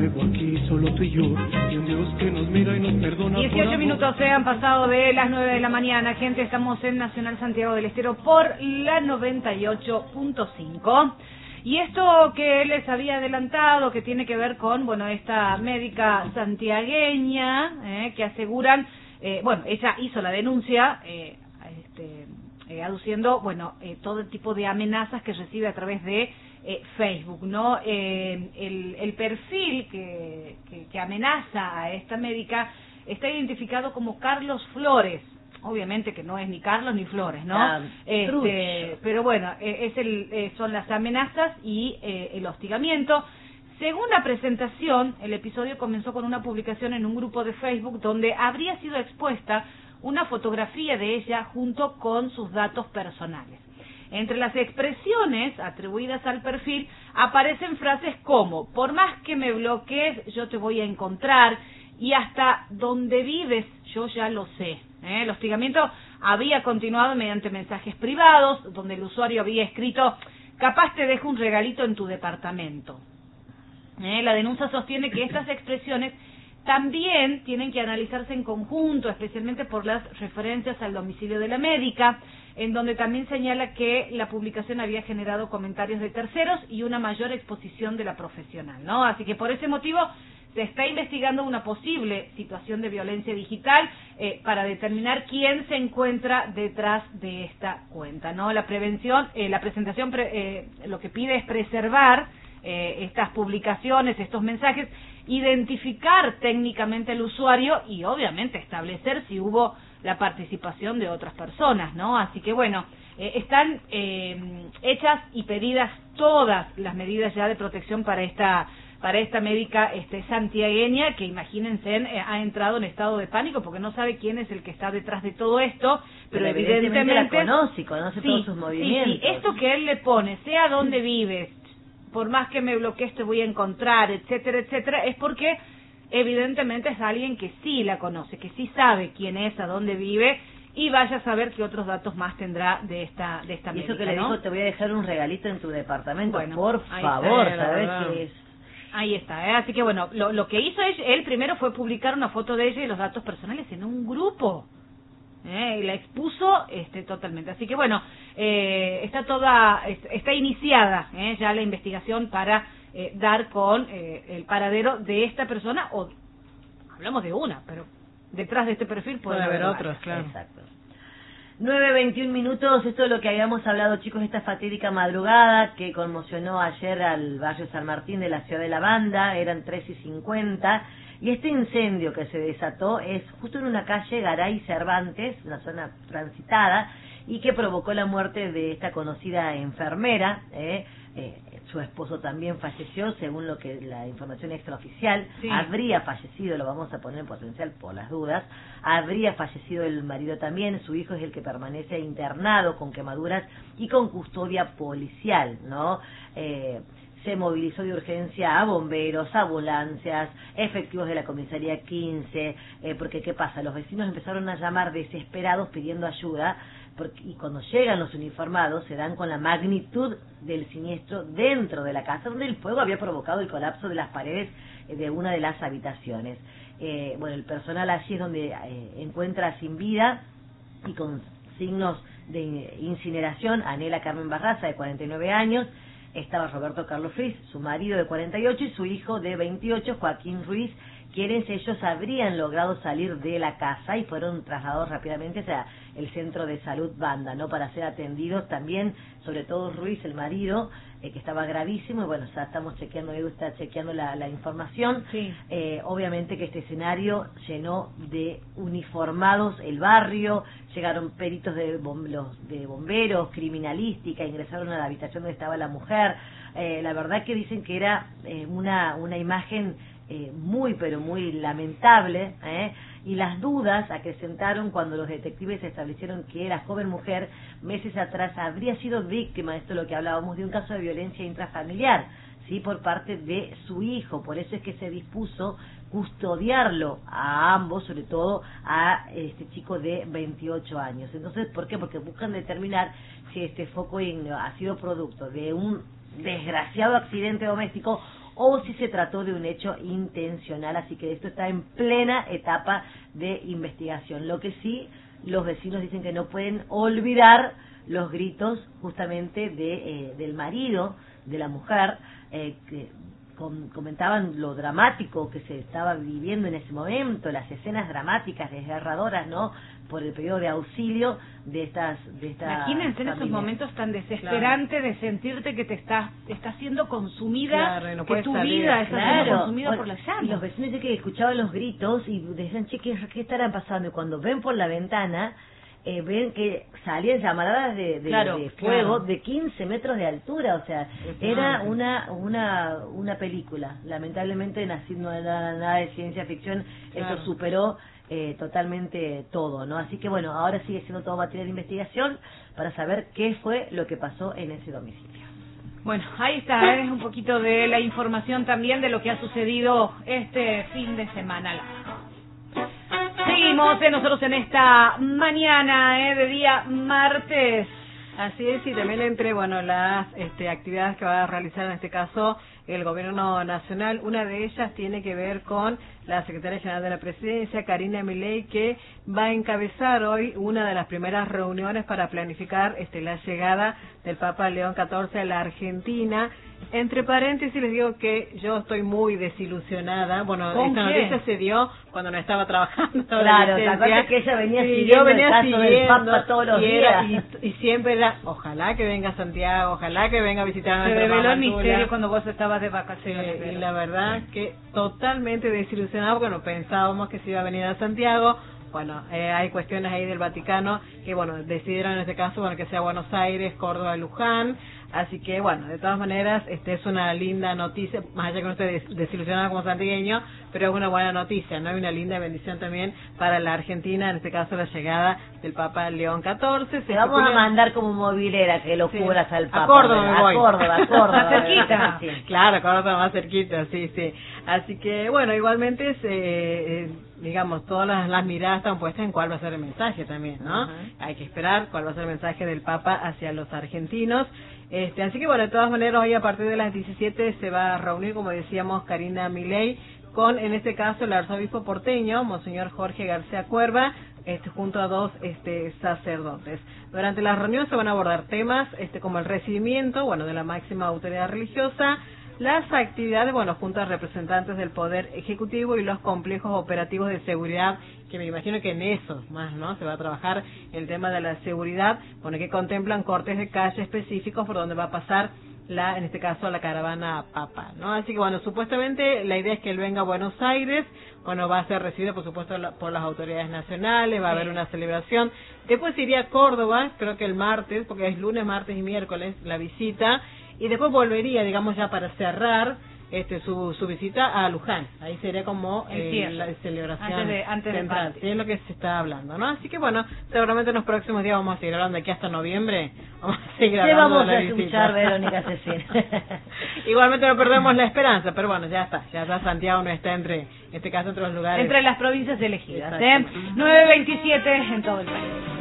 nuevo aquí, solo tú y yo, y un Dios que nos mira y nos perdona. 18 minutos se han pasado de las 9 de la mañana, gente, estamos en Nacional Santiago del Estero por la 98.5. Y esto que les había adelantado, que tiene que ver con, bueno, esta médica santiagueña, que aseguran, bueno, ella hizo la denuncia, aduciendo, bueno, todo tipo de amenazas que recibe a través de Facebook, ¿no? El perfil que amenaza a esta médica está identificado como Carlos Flores. Obviamente que no es ni Carlos ni Flores, ¿no? Pero bueno, son las amenazas y el hostigamiento. Según la presentación, el episodio comenzó con una publicación en un grupo de Facebook donde habría sido expuesta una fotografía de ella junto con sus datos personales. Entre las expresiones atribuidas al perfil aparecen frases como: por más que me bloquees, yo te voy a encontrar, y hasta donde vives, yo ya lo sé. El hostigamiento había continuado mediante mensajes privados, donde el usuario había escrito: capaz te dejo un regalito en tu departamento. La denuncia sostiene que estas expresiones también tienen que analizarse en conjunto, especialmente por las referencias al domicilio de la médica, en donde también señala que la publicación había generado comentarios de terceros y una mayor exposición de la profesional, ¿no? Así que por ese motivo se está investigando una posible situación de violencia digital para determinar quién se encuentra detrás de esta cuenta, ¿no? La presentación lo que pide es preservar estas publicaciones, estos mensajes, identificar técnicamente al usuario y obviamente establecer si hubo la participación de otras personas, ¿no? Así que bueno, están hechas y pedidas todas las medidas ya de protección para esta médica santiagueña, que imagínense, ha entrado en estado de pánico porque no sabe quién es el que está detrás de todo esto, pero evidentemente la conoce todos sus movimientos. Sí, esto que él le pone, sea donde vives, por más que me bloquees te voy a encontrar, etcétera, etcétera, es porque evidentemente es alguien que sí la conoce, que sí sabe quién es, a dónde vive, y vaya a saber qué otros datos más tendrá de esta médica, y eso que le dijo, te voy a dejar un regalito en tu departamento, bueno, por favor, ¿sabes qué es? Ahí está, así que bueno, lo que hizo él primero fue publicar una foto de ella y los datos personales en un grupo, y la expuso totalmente. Así que bueno, está iniciada ya la investigación para dar con el paradero de esta persona, o hablamos de una, pero detrás de este perfil puede haber otros, claro. Exacto. 9:21 minutos, esto es lo que habíamos hablado, chicos, esta fatídica madrugada que conmocionó ayer al barrio San Martín de la ciudad de La Banda, eran 3:50, y este incendio que se desató es justo en una calle Garay Cervantes, una zona transitada, y que provocó la muerte de esta conocida enfermera. Su esposo también falleció, según lo que la información extraoficial. Sí. Habría fallecido, lo vamos a poner en potencial por las dudas, habría fallecido el marido también. Su hijo es el que permanece internado con quemaduras y con custodia policial, ¿no? Se movilizó de urgencia a bomberos, ambulancias, efectivos de la comisaría 15, porque ¿qué pasa? Los vecinos empezaron a llamar desesperados pidiendo ayuda, y cuando llegan los uniformados se dan con la magnitud del siniestro dentro de la casa, donde el fuego había provocado el colapso de las paredes de una de las habitaciones. Bueno, el personal allí es donde encuentra sin vida y con signos de incineración a Nela Carmen Barraza, de 49 años, estaba Roberto Carlos Ruiz, su marido de 48, y su hijo de 28, Joaquín Ruiz, quienes ellos habrían logrado salir de la casa y fueron trasladados rápidamente hacia el centro de salud Banda, ¿no? Para ser atendidos también, sobre todo Ruiz, el marido, que estaba gravísimo, y bueno, ya estamos chequeando, Edu está chequeando la información. Sí. Obviamente que este escenario llenó de uniformados el barrio, llegaron peritos de bomberos, criminalística, ingresaron a la habitación donde estaba la mujer. La verdad que dicen que era una imagen muy pero muy lamentable, y las dudas acrecentaron cuando los detectives establecieron que la joven mujer meses atrás habría sido víctima, esto es lo que hablábamos, de un caso de violencia intrafamiliar, sí, por parte de su hijo. Por eso es que se dispuso custodiarlo a ambos, sobre todo a este chico de 28 años. Entonces, ¿por qué? Porque buscan determinar si este foco ha sido producto de un desgraciado accidente doméstico o si se trató de un hecho intencional. Así que esto está en plena etapa de investigación. Lo que sí, los vecinos dicen que no pueden olvidar los gritos justamente del marido de la mujer, que comentaban lo dramático que se estaba viviendo en ese momento, las escenas dramáticas, desgarradoras, ¿no?, por el periodo de auxilio de estas Imagínense en esos momentos tan desesperantes, de sentirte que te estás siendo consumida, no que tu salir. vida está siendo consumida por las Y llamas. los vecinos dicen que escuchaban los gritos y decían, che, ¿qué estarán pasando? Y cuando ven por la ventana, ven que salían llamaradas de fuego de 15 metros de altura. O sea, era una película. Lamentablemente no era nada de ciencia ficción. Eso superó totalmente todo, ¿no? Así que bueno, ahora sigue siendo todo material de investigación para saber qué fue lo que pasó en ese domicilio. Bueno, ahí está, un poquito de la información también de lo que ha sucedido este fin de semana largo. Seguimos nosotros en esta mañana de día martes. Así es, y también entre las actividades que va a realizar en este caso el Gobierno Nacional. Una de ellas tiene que ver con la Secretaria General de la Presidencia, Karina Milei, que va a encabezar hoy una de las primeras reuniones para planificar la llegada del Papa León XIV a la Argentina. Entre paréntesis les digo que yo estoy muy desilusionada. Bueno, esta noticia se dio cuando no estaba trabajando. Claro, ¿te acuerdas que ella venía siguiendo yo venía el caso del Papa todos los días? Y siempre era, ojalá que venga a Santiago, ojalá que venga a visitar a nuestra Se reveló el mamá misterio cuando vos estabas de vacaciones. Y la verdad que totalmente desilusionado, porque no pensábamos que se iba a venir a Santiago. Bueno, hay cuestiones ahí del Vaticano que, decidieron en este caso, que sea Buenos Aires, Córdoba, Luján. Así que, de todas maneras, es una linda noticia, más allá que no esté desilusionada como santiagueño, pero es una buena noticia, ¿no? Y una linda bendición también para la Argentina, en este caso la llegada del Papa León XIV. Te vamos a mandar como movilera que lo cubras al Papa. A Córdoba me voy. A Córdoba. Cerquita. Sí. Claro, Córdoba más cerquita, sí. Así que, igualmente digamos, todas las miradas están puestas en cuál va a ser el mensaje también, ¿no? Hay que esperar cuál va a ser el mensaje del Papa hacia los argentinos. Así que, de todas maneras, hoy a partir de las 17 se va a reunir, como decíamos, Karina Milei con, en este caso, el arzobispo porteño, Monseñor Jorge García Cuerva, junto a dos sacerdotes. Durante la reunión se van a abordar temas como el recibimiento, de la máxima autoridad religiosa, las actividades, junto a representantes del Poder Ejecutivo y los complejos operativos de seguridad, que me imagino que en eso más, ¿no? Se va a trabajar el tema de la seguridad, que contemplan cortes de calle específicos por donde va a pasar en este caso, la caravana Papa, ¿no? Así que, supuestamente la idea es que él venga a Buenos Aires, va a ser recibido, por supuesto, por las autoridades nacionales, va a haber una celebración. Después iría a Córdoba, creo que el martes, porque es lunes, martes y miércoles la visita, y después volvería, digamos, ya para cerrar su visita a Luján. Ahí sería como la celebración antes central. Sí, es lo que se está hablando, ¿no? Así que, seguramente en los próximos días vamos a seguir hablando, aquí hasta noviembre. Vamos a seguir hablando vamos de la a escuchar, Verónica Cecil. Igualmente no perdemos la esperanza, pero ya está Santiago, no está en este caso entre los lugares. Entre las provincias elegidas. 9:27 en todo el país.